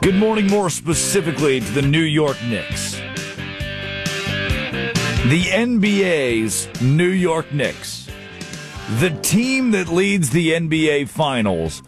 Good morning, more specifically to the New York Knicks. The NBA's New York Knicks. The team that leads the NBA Finals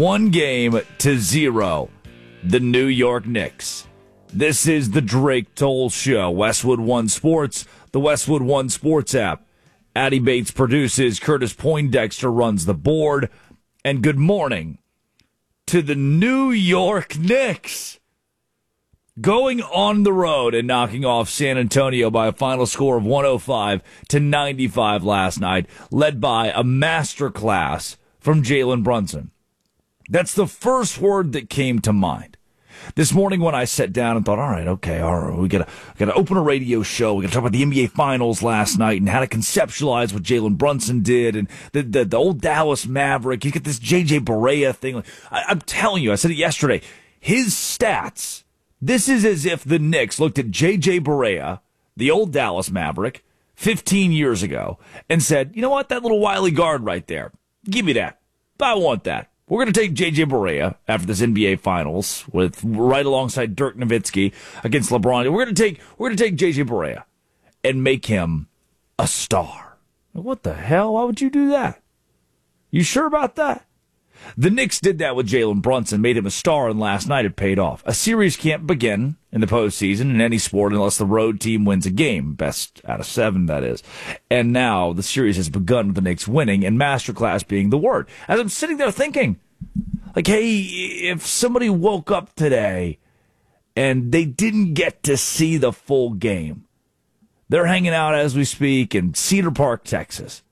1-0. The New York Knicks. This is the Drake Toll Show. Westwood One Sports, the Westwood One Sports app. Addy Bates produces, Curtis Poindexter runs the board. And good morning to the New York Knicks. Going on the road and knocking off San Antonio by a final score of 105-95 last night, led by a masterclass from Jalen Brunson. That's the first word that came to mind. This morning when I sat down and thought, all right, we gotta open a radio show. We gotta talk about the NBA Finals last night and how to conceptualize what Jalen Brunson did and the old Dallas Maverick. You get this JJ Barea thing. I'm telling you, I said it yesterday. His stats. This is as if the Knicks looked at JJ Barea, the old Dallas Maverick, 15 years ago, and said, you know what, that little wily guard right there, give me that. I want that. We're going to take JJ Barea after this NBA Finals with right alongside Dirk Nowitzki against LeBron. We're going to take JJ Barea and make him a star. What the hell? Why would you do that? You sure about that? The Knicks did that with Jalen Brunson, made him a star, and last night it paid off. A series can't begin in the postseason in any sport unless the road team wins a game. Best out of 7, that is. And now the series has begun with the Knicks winning, and masterclass being the word. As I'm sitting there thinking, like, hey, if somebody woke up today and they didn't get to see the full game, they're hanging out as we speak in Cedar Park, Texas.